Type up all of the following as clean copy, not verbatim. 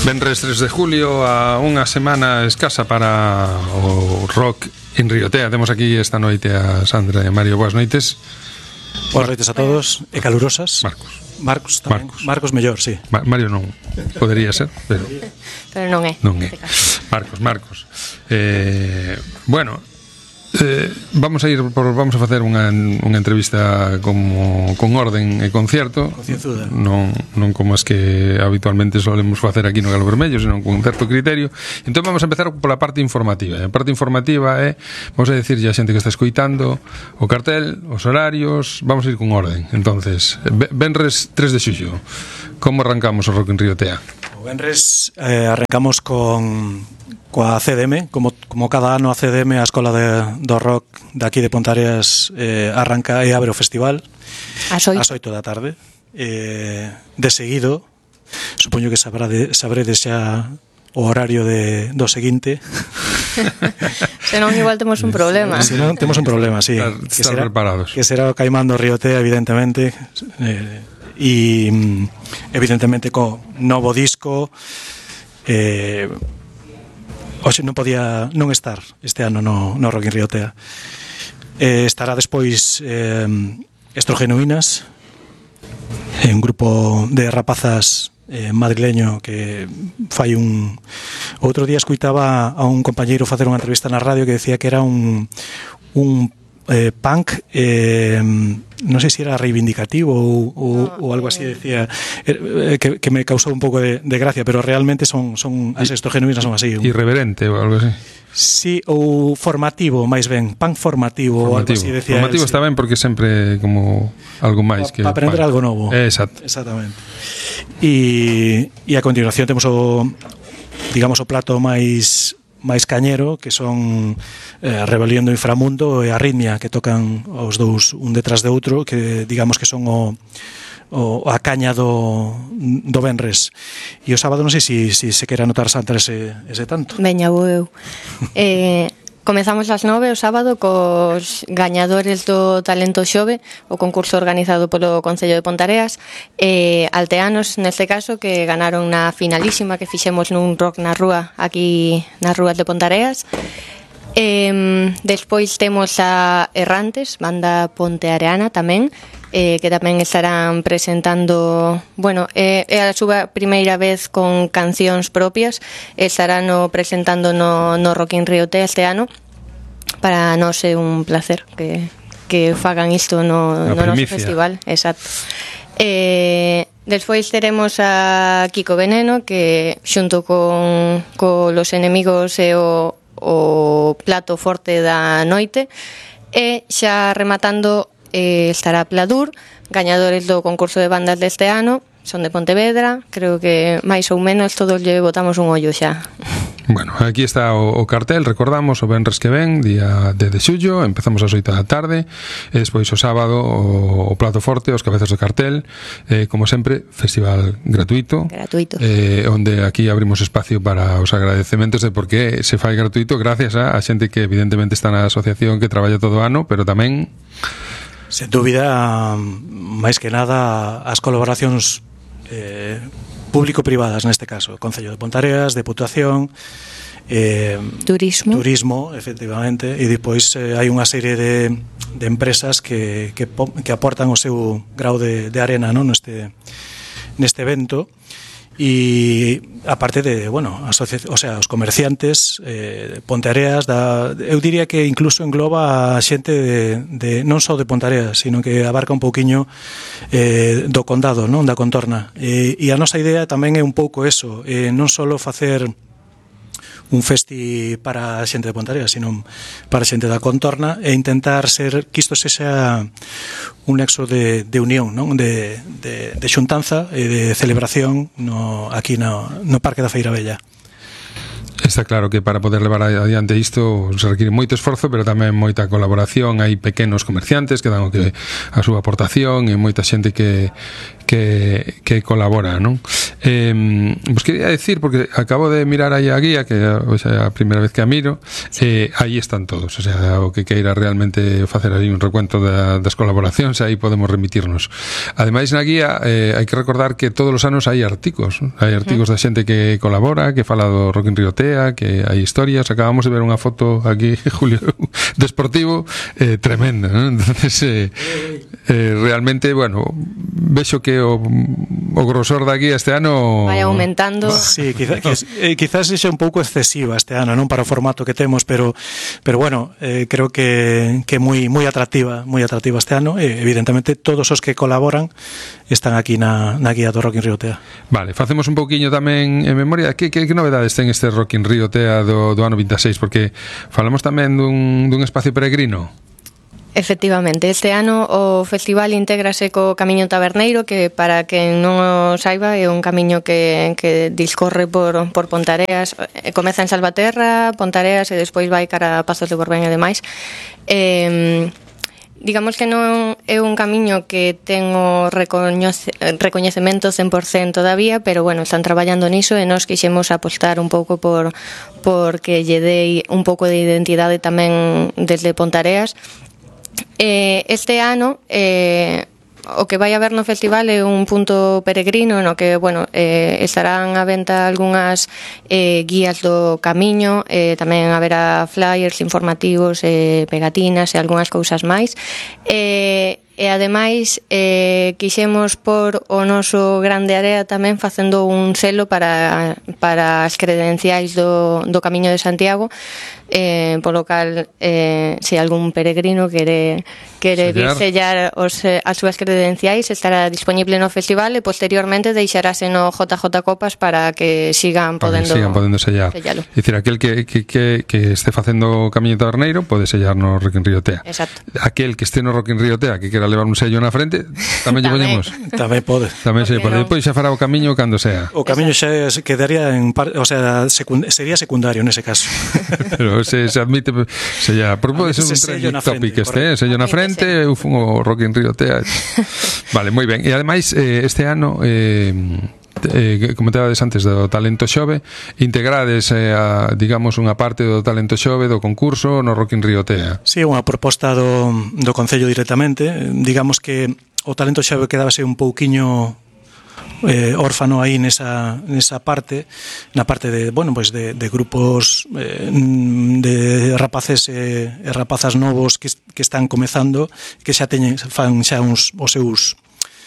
Venres 3 de julio, a unha semana escasa para o rock en Riotea. Temos aquí esta noite a Sandra e a Mario. Boas noites. Boas noites a todos, e calurosas. Marcos tamén. Marcos mellor, sí. Mario non, podería ser, pero non é. Non é. Marcos. Bueno, vamos a facer unha entrevista con orden e concierto, non como as que habitualmente solemos facer aquí no Galo Vermello, senón con certo criterio. Entón vamos a empezar pola parte informativa. A parte informativa é, vamos a decirlle a xente que está escoitando o cartel, os horarios, vamos a ir con orden. Entonces, Venres 3 de xullo, como arrancamos o Rock en Riotea? O Venres arrancamos coa CDM, como cada ano a CDM, a Escola do Rock daqui de Ponteareas, arranca e abre o festival ás 8 da tarde. De seguido, supoño que sabredes xa o horario do seguinte. Senón igual temos un problema. Senón temos un problema, sí. Estar preparados. Que será o Caimán do Riotea, evidentemente. E evidentemente co novo disco, hoxe non podía non estar este ano no Rock in Riotea. Estará despois Estrogenuínas, un grupo de rapazas madrileño que fai outro día escuitaba a un compañeiro facer unha entrevista na radio que decía que era un punk, non sei se era reivindicativo ou algo así, decía que me causou un pouco de gracia, pero realmente son as Estrogenuínas son así, irreverente ou algo así. Sí, ou formativo, máis ben, punk formativo ou algo así, decía. Formativo está ben porque sempre como algo máis que para aprender algo novo. Exactamente. E a continuación temos o plato máis cañero, que son Rebelión do Inframundo e Arritmia, que tocan os dous un detrás de outro, que digamos que son a caña do Venres. E o sábado non sei se quere anotar Sandra ese tanto. Veña, vou eu. Comezamos ás 9 o sábado cos gañadores do Talento Xove, o concurso organizado polo Concello de Ponteareas, alteanos neste caso, que ganaron na finalísima que fixemos nun rock na rúa aquí nas rúas de Ponteareas. Despois temos a Errantes, banda ponteareana tamén, que tamén estarán presentando, é a súa primeira vez con cancións propias, estarán presentando no Rock in Riotea este ano. Para nós é un placer que fagan isto no noso festival. Exacto. Despois teremos a Kiko Veneno, que xunto con Los Enemigos e o plato forte da noite, e xa rematando estará Pladur, gañadores do concurso de bandas deste ano, son de Pontevedra, creo que máis ou menos todos lle botamos un ollo xa. Bueno, aquí está o cartel, recordamos, o venres que ven, día 10 de xullo, empezamos ás 8 da tarde, e despois o sábado o plato forte, os cabezas do cartel, como sempre, festival gratuito, onde aquí abrimos espacio para os agradecementos de por que se fai gratuito, gracias a xente que evidentemente está na asociación, que traballa todo o ano, pero tamén, sen dúbida, máis que nada, as colaboracións público-privadas, neste caso, Concello de Ponteareas, Deputación, Turismo, efectivamente, e depois hai unha serie de empresas que aportan o seu grau de arena, non, neste evento. E aparte de, os comerciantes, Ponteareas, eu diría que incluso engloba a xente de non só de Ponteareas, sino que abarca un pouquiño do condado, non, da contorna. E a nosa idea tamén é un pouco eso, non só facer un festi para a xente de Ponteareas, sino para a xente da contorna, e intentar que isto sexa un nexo de unión, non? De xuntanza e de celebración aquí no Parque da Feira Bella. Está claro que para poder levar adiante isto se require moito esforzo, pero tamén moita colaboración. Hai pequenos comerciantes que dan a súa aportación, e moita xente que que colabora, non? Vos quería decir, porque acabo de mirar aí a guía, que é a primeira vez que a miro, aí están todos, o sea, o que queira realmente facer aí un recuento das colaboracións, aí podemos remitirnos. Ademais, na guía hai que recordar que todos os anos hai artigos da xente que colabora, que fala do Rock in Rio Tea, que hai historias. Acabamos de ver unha foto aquí, Julio, desportivo, tremenda, ¿no? Entonces, realmente, bueno, vexo que o grosor da guía este ano vai aumentando. Sí, quizás sexa un pouco excesiva este ano, non, para o formato que temos, pero bueno, creo que moi atractiva este ano, e evidentemente todos os que colaboran están aquí na guía do Rock in Rio Tea. Vale, facemos un pouquiño tamén en memoria. Que novedades ten este Rock in Rio Tea do ano 26? Porque falamos tamén dun espacio peregrino. Efectivamente, este ano o festival intégrase co Camiño Taberneiro, que para quen non o saiba é un camiño que discorre por Pontareas, comeza en Salvaterra, Pontareas e despois vai cara a Pazos de Borbén e demais. Digamos que non é un camiño que ten o recoñecemento 100% todavía, pero bueno, están traballando niso e nos quixemos apostar un pouco por que lle dei un pouco de identidade tamén desde Pontareas. Este ano o que vai haber no festival é un punto peregrino no que, bueno, estarán a venta algunhas guías do camiño, tamén haberá flyers informativos, pegatinas e algunhas cousas máis, e ademais quixemos por o noso Grande Area tamén facendo un selo para as credenciais do Camiño de Santiago, polo cal se algún peregrino quere vir sellar as súas credenciais, estará disponible no festival e posteriormente deixarase no JJ Copas para que sigan podendo sellar. É dicir, aquel que este facendo o Camiño Taberneiro pode sellar no Rock in Rio Tea. Exacto. Aquel que este no Rock in Rio Tea que quera levar un sello na frente, tamén lle poñemos. Tamén pode. Tamén se pode. Depois xa fará o camiño cando sea. O camiño xa quedaría sería secundario nese caso. Pero se admite sella, por pode ser un trending topic sello na frente, eu fun o Rock in Rio Tea. Vale, moi ben. E ademais este ano comentabades antes do Talento Xove, integrades digamos unha parte do Talento Xove do concurso no Rock in Rio Tea. Si, unha proposta do Concello directamente. Digamos que o Talento Xove quedábase un pouquiño órfano aí nesa parte, na parte de, bueno, pues de grupos de rapaces e rapazas novos que están comezando, que xa teñen xa os seus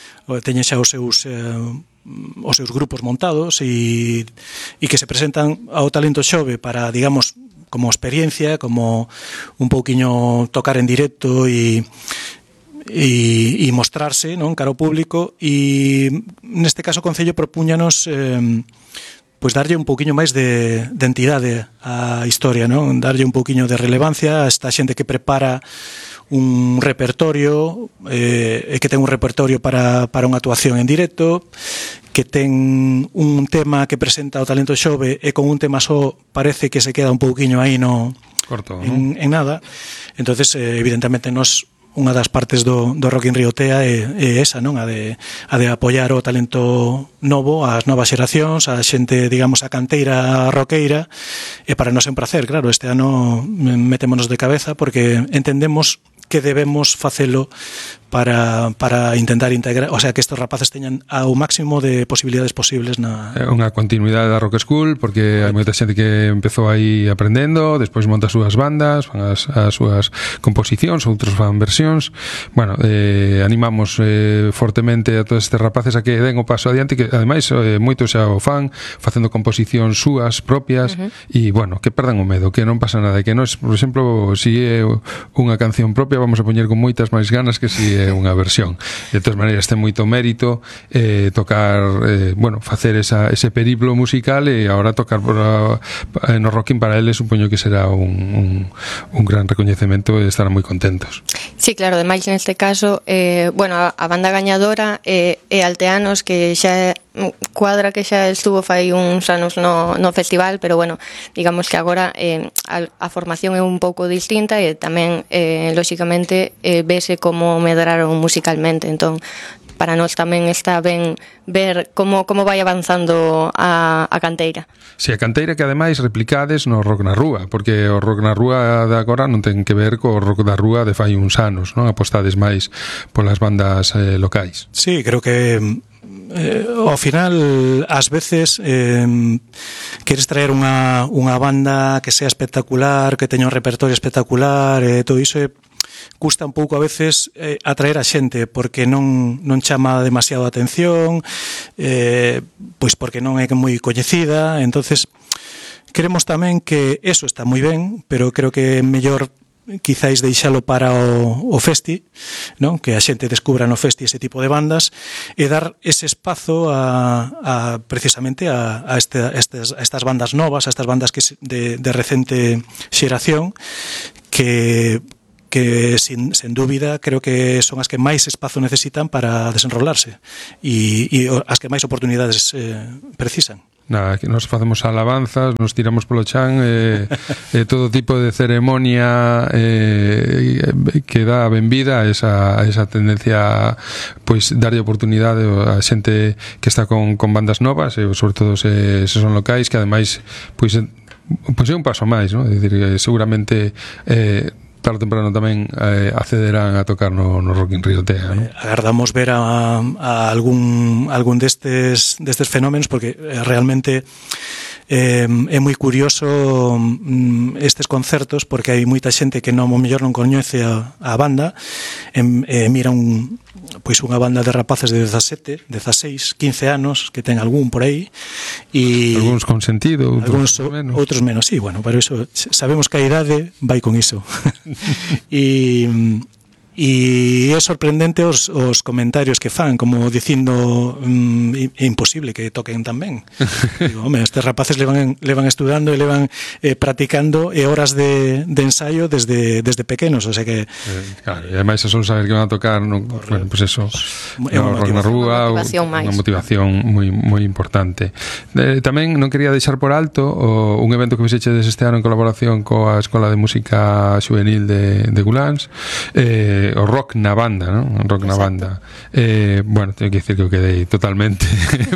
grupos montados e que se presentan ao Talento Xove para, digamos, como experiencia, como un pouquiño tocar en directo e mostrarse, non, cara ao público. E neste caso o Concello propúñanos pois darlle un pouquiño máis de entidade á historia, non? Darlle un pouquiño de relevancia a esta xente que prepara un repertorio, que ten un repertorio para unha actuación en directo, que ten un tema que presenta o Talento Xove e con un tema só parece que se queda un pouquiño aí corto, en nada. Entonces, evidentemente, unha das partes do Rock in Rio Tea é esa, non? A de apoiar o talento novo, as novas xeracións, a xente, digamos, a canteira roqueira, e para nós é un placer, claro, este ano metémonos de cabeza porque entendemos que debemos facelo para intentar integrar, o sea, que estos rapaces teñan ao máximo de posibilidades posibles unha continuidade da Rock School, porque hai moita xente que empezou aí aprendendo, despois monta as súas bandas, fan as súas composicións, outros fan versións. Bueno, animamos fortemente a todos estes rapaces a que den o paso adiante, que ademais moitos xa o fan facendo composicións súas propias, e bueno, que perdan o medo, que non pasa nada, que nós, por exemplo, se é unha canción propia, vamos a poñer con moitas máis ganas que se é unha versión. De todas maneiras, ten moito mérito tocar, bueno, facer ese periplo musical, e agora tocar no Rocking para eles supoño que será un gran recoñecemento e estarán moi contentos. Sí, claro, ademais neste caso, bueno, a banda gañadora é Alteanos, que xa cuadra que xa estuvo fai uns anos no festival, pero bueno, digamos que agora a formación é un pouco distinta e tamén, lóxicamente, vese como medraron musicalmente. Entón, para nós tamén está ben ver como vai avanzando a canteira. Si, a canteira que ademais replicades no rock na rúa, porque o rock na rúa de agora non ten que ver co rock da rúa de fai uns anos, non? Apostades máis polas bandas locais. Sí, creo que ao final ás veces queres traer unha banda que sea espectacular, que teña un repertorio espectacular, todo iso custa un pouco a veces atraer a xente porque non chama demasiado a atención, pois porque non é moi coñecida. Entonces queremos tamén que eso está moi ben, pero creo que é mellor quizáis deixalo para o festi, non? Que a xente descubra no festi ese tipo de bandas e dar ese espazo precisamente a estas bandas novas, a estas bandas que de recente xeración que sin dúbida creo que son as que máis espazo necesitan para desenrolarse e as que máis oportunidades precisan. Nada, que nos facemos alabanzas, nos tiramos polo chan, todo tipo de ceremonia que dá benvida a esa tendencia, pois darlle oportunidade a xente que está con bandas novas, e sobre todo se son locais, que ademais pois é un paso máis, non? É dicir, seguramente tarde ou temprano tamén accederán a tocar no Rock in Rio Tea, non? Agardamos ver a algún destes fenómenos, porque realmente é moi curioso estes concertos, porque hai moita xente que non, o mellor non coñece a banda, mira unha banda de rapaces de 17, 16, 15 anos que ten algún por aí, e algúns con sentido, outros menos, sí, bueno, pero iso sabemos que a idade vai con iso. E é sorprendente os comentarios que fan, como dicindo é imposible que toquen tan ben. Digo, home, estes rapaces levan estudando e levan practicando horas de ensayo desde pequenos, o sea que claro, e ademais son saber que van a tocar bueno, pues eso, no rock na rúa, unha motivación moi importante. Tamén non quería deixar por alto un evento que fixeches este ano en colaboración coa Escola de Música Xuvenil de Gulans, o rock na banda, non? Rock na banda. Bueno, teño que dicir que eu quedei totalmente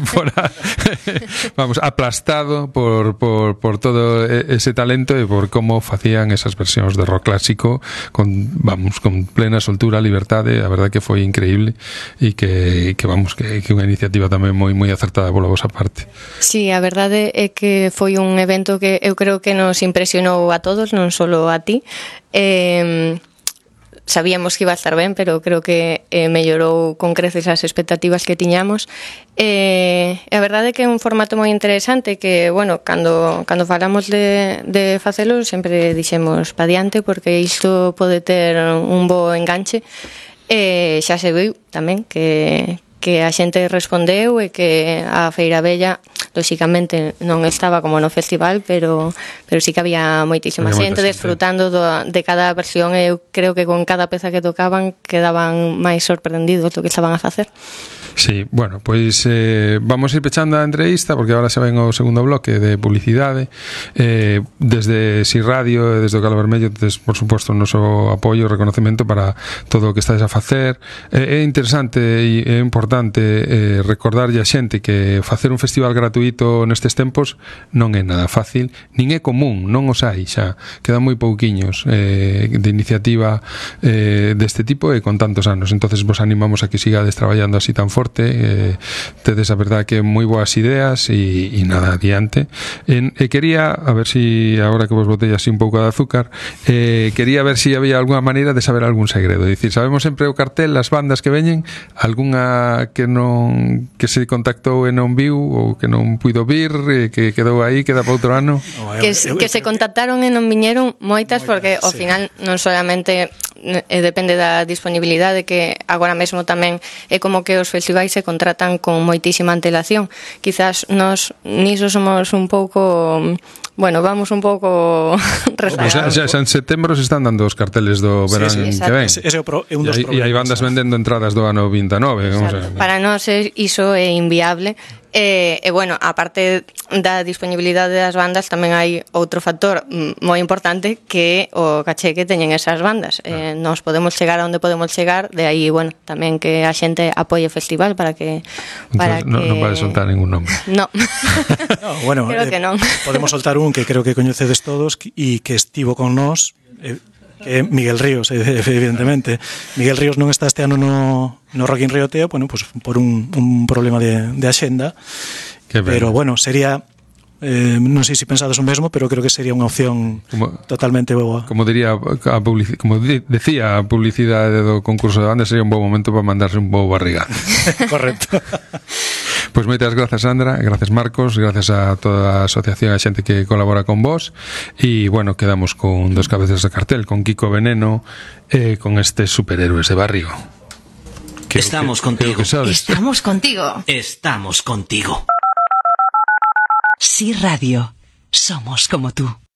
vamos, aplastado por todo ese talento e por como facían esas versións de rock clásico con plena soltura, liberdade. A verdade que foi increíble e que unha iniciativa tamén moi acertada pola vosa parte. Sí, a verdade é que foi un evento que eu creo que nos impresionou a todos, non só a ti. Sabíamos que iba a estar ben, pero creo que mellorou con creces as expectativas que tiñamos. A verdade é que é un formato moi interesante que, bueno, cando falamos de facelo sempre dixemos pa diante, porque isto pode ter un bo enganche. Xa se viu tamén que a xente respondeu e que a Feira Bella lóxicamente non estaba como no festival, pero sí que había moitísima xente desfrutando de cada versión, e eu creo que con cada peza que tocaban quedaban máis sorprendidos do que estaban a facer. Sí, bueno, pois vamos a ir pechando a entrevista, porque agora xa ven o segundo bloque de publicidade. Desde Si Radio e desde o Galo Vermello tedes, por suposto, o noso apoio e reconocemento para todo o que estades a facer. É interesante e é importante recordarlle a xente que facer un festival gratuito nestes tempos non é nada fácil, nin é común, non os hai xa. Quedan moi pouquiños de iniciativa deste tipo e con tantos anos. Entonces vos animamos a que sigades traballando así tan forte. Tedes a verdade que moi boas ideas e nada adiante. Quería, a ver si agora que vos botei así un pouco de azúcar, quería ver si había alguna maneira de saber algún segredo. Dicir, sabemos sempre o cartel, as bandas que veñen, algunha que se contactou e non viu ou que non puido vir, que quedou aí, queda para outro ano. Que se contactaron e non viñeron moitas, porque ao final non solamente depende da disponibilidade, que agora mesmo tamén é como que os festivais se contratan con moitísima antelación. Quizás nós niso somos un pouco, bueno, vamos un pouco rezagados. Xa en setembro se están dando os carteles do verán que ven. Ese é un dos problemas. E hai bandas vendendo entradas do ano 29. Para nós iso é inviable. E bueno, a parte da disponibilidade das bandas tamén hai outro factor moi importante que é o caché que teñen esas bandas. Nos podemos chegar a onde podemos chegar, de aí, bueno, tamén que a xente apoie o festival para que... Non vai soltar ningún nombre. No. Bueno, creo que non. Podemos soltar un que creo que coñecedes todos e que estivo con nós, que é Miguel Ríos, evidentemente. Miguel Ríos non está este ano no Rock in Rio Teo, bueno, pues por un problema de axenda, pero bueno, sería non sei se pensades o mesmo, pero creo que sería unha opción totalmente boa. Como decía a publicidade do concurso de bandas, sería un bo momento para mandarse un bo barriga. Correcto. Pois moitas grazas, Sandra, grazas, Marcos, grazas a toda a asociación, a xente que colabora con vos, e, bueno, quedamos con dos cabezas de cartel, con Kiko Veneno e con estes superhéroes de barrio. Estamos contigo. Estamos contigo. Estamos contigo. Sí Radio. Somos como tú.